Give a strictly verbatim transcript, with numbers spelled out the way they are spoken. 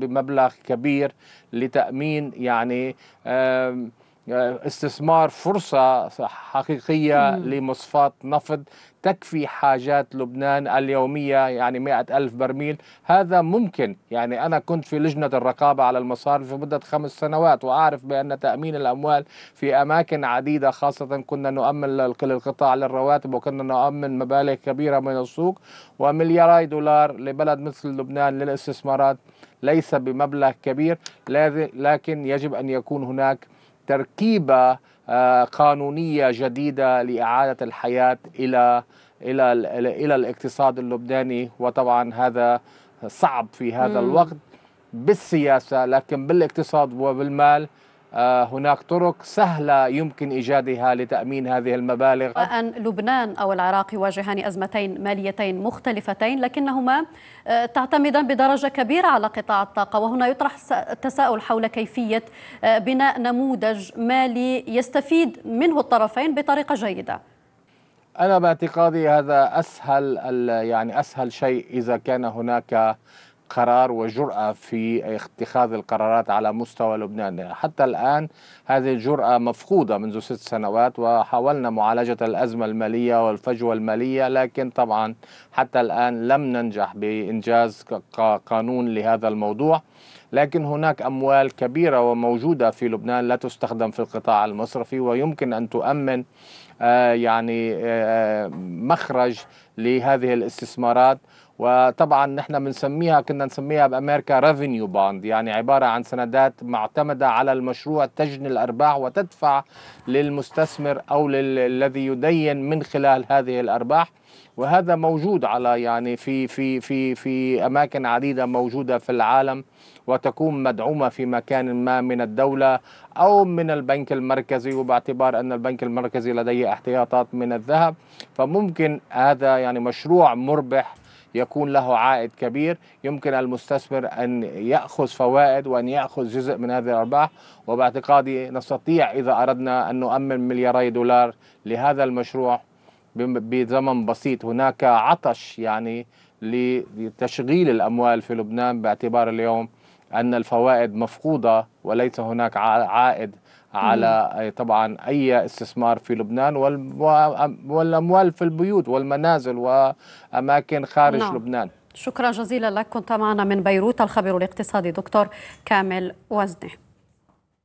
بمبلغ كبير لتأمين يعني استثمار فرصة حقيقية لمصفاة نفط تكفي حاجات لبنان اليومية، يعني مئة ألف برميل. هذا ممكن. يعني أنا كنت في لجنة الرقابة على المصارف في مدة خمس سنوات، وأعرف بأن تأمين الأموال في أماكن عديدة، خاصة كنا نؤمن للقطاع للرواتب، وكنا نؤمن مبالغ كبيرة من السوق، وملياري دولار لبلد مثل لبنان للاستثمارات ليس بمبلغ كبير، لكن يجب أن يكون هناك تركيبة قانونية جديدة لإعادة الحياة إلى إلى إلى الاقتصاد اللبناني. وطبعا هذا صعب في هذا مم. الوقت بالسياسة، لكن بالاقتصاد وبالمال هناك طرق سهلة يمكن إيجادها لتأمين هذه المبالغ. أن لبنان أو العراق يواجهان أزمتين ماليتين مختلفتين، لكنهما تعتمدان بدرجة كبيرة على قطاع الطاقة، وهنا يطرح التساؤل حول كيفية بناء نموذج مالي يستفيد منه الطرفين بطريقة جيدة. أنا باعتقادي هذا أسهل يعني أسهل شيء إذا كان هناك قرار وجرأة في اتخاذ القرارات على مستوى لبنان. حتى الآن هذه الجرأة مفقودة منذ ست سنوات، وحاولنا معالجة الأزمة المالية والفجوة المالية، لكن طبعا حتى الآن لم ننجح بإنجاز قانون لهذا الموضوع. لكن هناك أموال كبيرة وموجودة في لبنان لا تستخدم في القطاع المصرفي، ويمكن أن تؤمن آه يعني آه مخرج لهذه الاستثمارات. وطبعا نحن بنسميها كنا نسميها بأمريكا ريفينيو بوند، يعني عبارة عن سندات معتمدة على المشروع تجني الأرباح وتدفع للمستثمر أو الذي يدين من خلال هذه الأرباح. وهذا موجود على يعني في في في في أماكن عديدة موجودة في العالم، وتكون مدعومة في مكان ما من الدولة أو من البنك المركزي، وباعتبار أن البنك المركزي لديه احتياطات من الذهب، فممكن هذا يعني مشروع مربح يكون له عائد كبير. يمكن المستثمر أن يأخذ فوائد وأن يأخذ جزء من هذه الأرباح. وباعتقادي نستطيع إذا أردنا أن نؤمن ملياري دولار لهذا المشروع بزمن بسيط. هناك عطش يعني لتشغيل الأموال في لبنان، باعتبار اليوم أن الفوائد مفقودة وليس هناك عائد على طبعا أي استثمار في لبنان، والأموال في البيوت والمنازل وأماكن خارج نعم. لبنان. شكرا جزيلا لك، كنت معنا من بيروت الخبير الاقتصادي دكتور كامل وزني.